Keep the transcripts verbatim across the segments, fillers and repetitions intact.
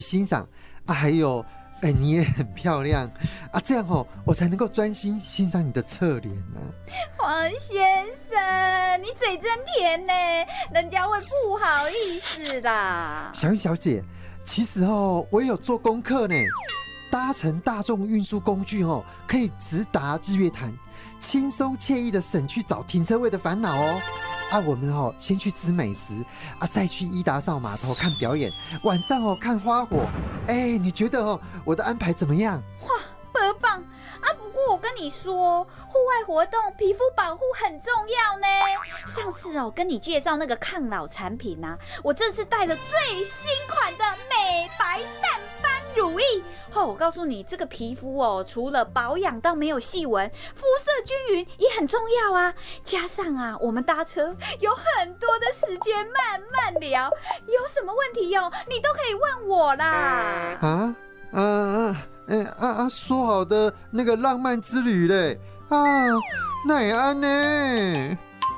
欣赏啊，还有哎，你也很漂亮啊，这样哦，我才能够专心欣赏你的侧脸呢。 黄先生，你嘴真甜呢，人家会不好意思啦。 小玉小姐，其实哦，我也有做功课呢。搭乘大众运输工具哦，可以直达日月潭，轻松惬意的省去找停车位的烦恼哦。啊，我们哦先去吃美食啊，再去伊达邵码头看表演，晚上哦看花火。哎，你觉得哦我的安排怎么样？ 哇，很棒啊！不过我跟你说，户外活动皮肤保护很重要呢。上次哦跟你介绍那个抗老产品啊，我这次带了最新款的美白淡斑乳液。哦，我告诉你，这个皮肤哦，除了保养到没有细纹，肤色均匀也很重要啊。加上啊，我们搭车有很多的时间慢慢聊，有什么问题哦，你都可以问我啦。 啊啊啊！哎啊啊！说好的那个浪漫之旅嘞啊，那也安呢？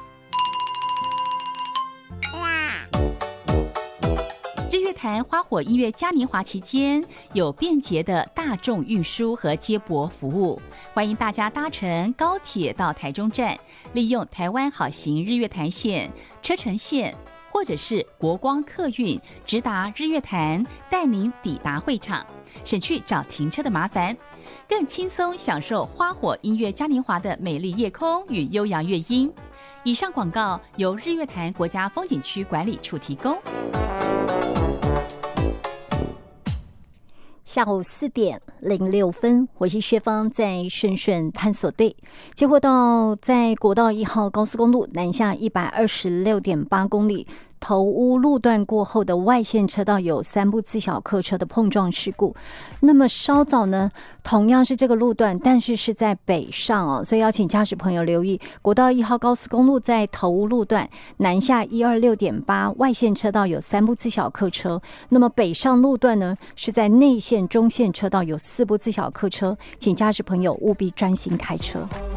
日月潭花火音乐嘉年华期间，有便捷的大众运输和接驳服务，欢迎大家搭乘高铁到台中站，利用台湾好行日月潭线、车城线或者是国光客运直达日月潭，带您抵达会场，省去找停车的麻烦，更轻松享受花火音乐嘉年华的美丽夜空与悠扬乐音。以上广告由日月潭国家风景区管理处提供。 下午四点零六分，我是薛芳，在顺顺探索队接获到，在国道一号高速公路南下一百二十六点八公里头屋路段过后的外线车道有三部自小客车的碰撞事故。那么稍早呢，同样是这个路段，但是是在北上哦，所以要请驾驶朋友留意，国道一号高速公路在头屋路段南下一二六点八外线车道有三部自小客车，那么北上路段呢是在内线中线车道有四部自小客车，请驾驶朋友务必专心开车。